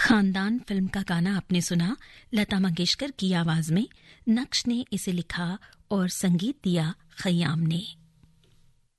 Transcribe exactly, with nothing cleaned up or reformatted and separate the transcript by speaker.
Speaker 1: खानदान फिल्म का गाना आपने सुना लता मंगेशकर की आवाज में। नक्श ने इसे लिखा और संगीत दिया खयाम ने।